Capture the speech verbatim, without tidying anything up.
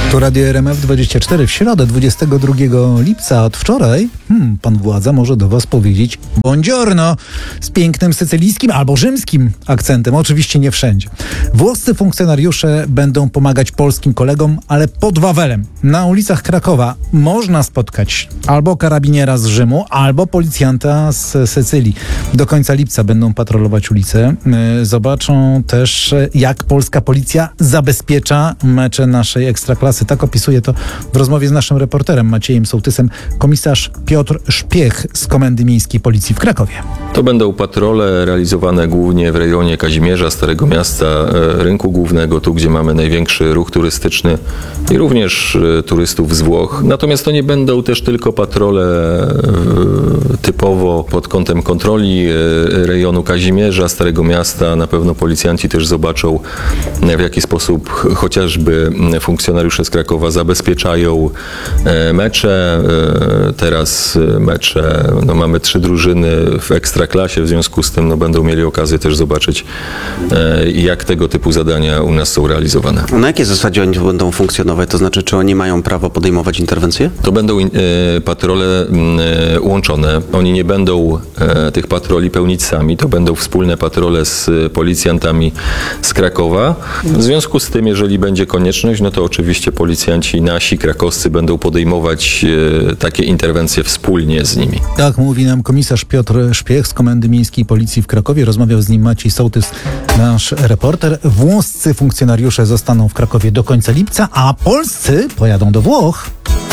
Tu Radio R M F dwadzieścia cztery w środę dwudziestego drugiego lipca. Od wczoraj hmm, pan władza może do was powiedzieć buongiorno z pięknym sycylijskim albo rzymskim akcentem. Oczywiście nie wszędzie. Włoscy funkcjonariusze będą pomagać polskim kolegom, ale pod Wawelem. Na ulicach Krakowa można spotkać albo karabiniera z Rzymu, albo policjanta z Sycylii. Do końca lipca będą patrolować ulice. Zobaczą też, jak polska policja zabezpiecza mecze naszej ekstraklasy. Tak opisuje to w rozmowie z naszym reporterem Maciejem Sołtysem komisarz Piotr Szpiech z Komendy Miejskiej Policji w Krakowie. To będą patrole realizowane głównie w rejonie Kazimierza, Starego Miasta, Rynku Głównego, tu gdzie mamy największy ruch turystyczny i również turystów z Włoch. Natomiast to nie będą też tylko patrole typowo pod kątem kontroli rejonu Kazimierza, Starego Miasta. Na pewno policjanci też zobaczą, w jaki sposób chociażby funkcjonariusze z Krakowa zabezpieczają mecze. Teraz mecze, no mamy trzy drużyny w ekstraklasie, w związku z tym no, będą mieli okazję też zobaczyć, jak tego typu zadania u nas są realizowane. Na jakiej zasadzie oni będą funkcjonować? To znaczy, czy oni mają prawo podejmować interwencje? To będą patrole łączone. Oni nie będą tych patroli pełnić sami. To będą wspólne patrole z policjantami z Krakowa. W związku z tym, jeżeli będzie konieczność, no to oczywiście policjanci nasi, krakowscy będą podejmować takie interwencje wspólnie z nimi. Tak mówi nam komisarz Piotr Szpiech z Komendy Miejskiej Policji w Krakowie. Rozmawiał z nim Maciej Sołtys, nasz reporter. Włoscy funkcjonariusze zostaną w Krakowie do końca lipca, a polscy pojadą do Włoch.